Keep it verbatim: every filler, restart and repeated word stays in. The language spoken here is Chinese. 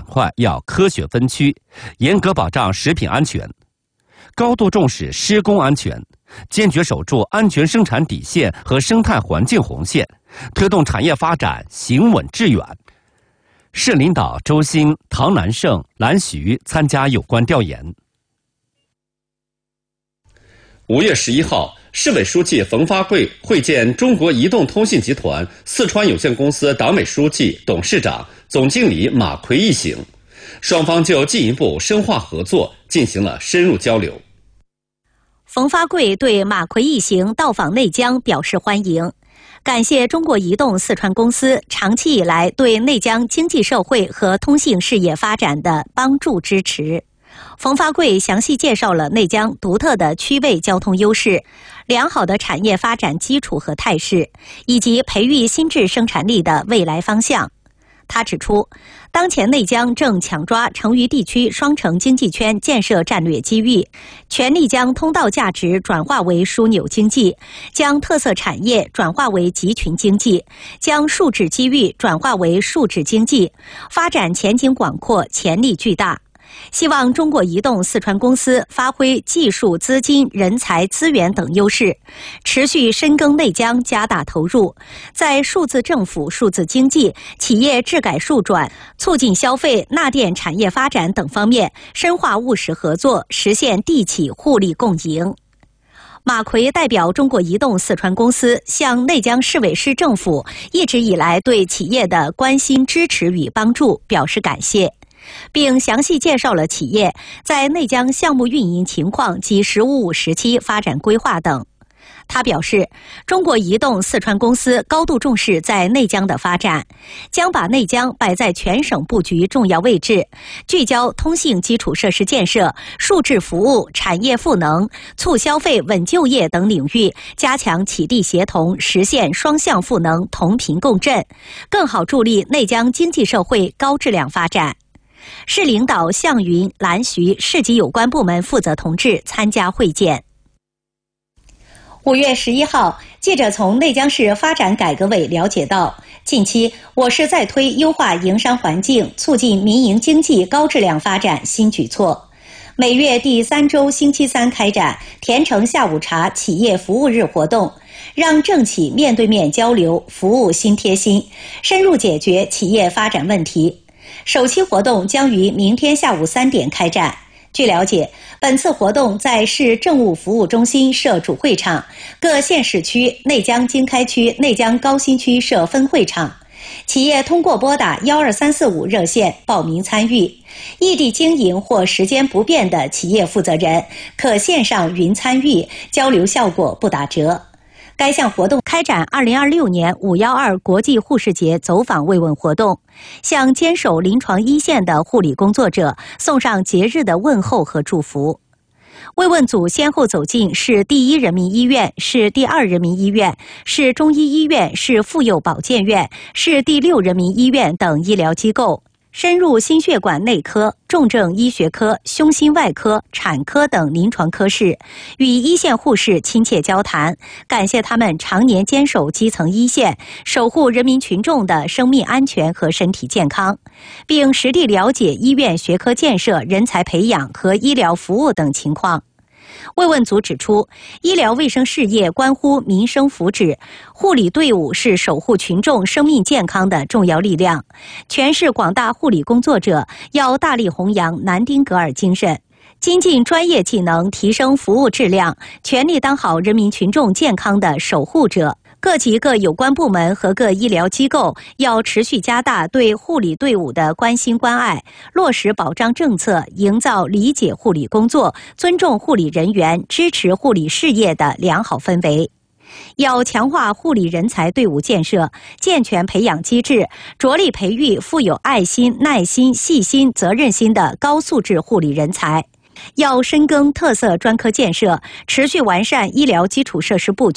块要科学分区，严格保障食品安全，高度重视施工安全，坚决守住安全生产底线和生态环境红线，推动产业发展行稳致远。市领导周兴、唐南胜、蓝徐参加有关调研。五月十一号，市委书记冯发贵会见中国移动通信集团四川有限公司党委书记、董事长、总经理马奎一行，双方就进一步深化合作进行了深入交流。 冯发贵对马奎一行到访内江表示欢迎，感谢中国移动四川公司长期以来对内江经济社会和通信事业发展的帮助支持。冯发贵详细介绍了内江独特的区位交通优势、良好的产业发展基础和态势，以及培育新质生产力的未来方向。他指出，当前内江正抢抓成渝地区双城经济圈建设战略机遇，全力将通道价值转化为枢纽经济，将特色产业转化为集群经济，将数质机遇转化为数质经济，发展前景广阔，潜力巨大。希望中国移动四川公司发挥技术、资金、人才、资源等优势，持续深耕内江，加大投入，在数字政府、数字经济、企业治改数转、促进消费、纳电产业发展等方面深化务实合作，实现地企互利共赢。马奎代表中国移动四川公司向内江市委市政府一直以来对企业的关心、支持与帮助表示感谢，并详细介绍了企业在内江项目运营情况及“十五五”时期发展规划等。他表示，中国移动四川公司高度重视在内江的发展，将把内江摆在全省布局重要位置，聚焦通信基础设施建设、数质服务、产业赋能、促消费、稳就业等领域，加强企地协同，实现双向赋能、同频共振，更好助力内江经济社会高质量发展。市领导向云、蓝徐、市级有关部门负责同志参加会见。五月十一号，记者从内江市发展改革委了解到，近期我市在推优化营商环境、促进民营经济高质量发展新举措。每月第三周星期三开展田城下午茶企业服务日活动，让政企面对面交流，服务新贴心，深入解决企业发展问题。首期活动将于明天下午三点开展。据了解，本次活动在市政务服务中心设主会场，各县市区、内江经开区、内江高新区设分会场。企业通过拨打一二三四五热线报名参与，异地经营或时间不便的企业负责人可线上云参与，交流效果不打折。该项活动开展二零二六年五一二国际护士节走访慰问活动，向坚守临床一线的护理工作者送上节日的问候和祝福。慰问组先后走进市第一人民医院、市第二人民医院、市中医医院、市妇幼保健院、市第六人民医院等医疗机构，深入心血管内科、重症医学科、胸心外科、产科等临床科室，与一线护士亲切交谈，感谢他们常年坚守基层一线，守护人民群众的生命安全和身体健康，并实地了解医院学科建设、人才培养和医疗服务等情况。慰问组指出，医疗卫生事业关乎民生福祉，护理队伍是守护群众生命健康的重要力量。全市广大护理工作者要大力弘扬南丁格尔精神，精进专业技能，提升服务质量，全力当好人民群众健康的守护者。各级各有关部门和各医疗机构要持续加大对护理队伍的关心关爱，落实保障政策，营造理解护理工作、尊重护理人员、支持护理事业的良好氛围。要强化护理人才队伍建设，健全培养机制，着力培育富有爱心、耐心、细心、责任心的高素质护理人才。要深耕特色专科建设，持续完善医疗基础设施布局。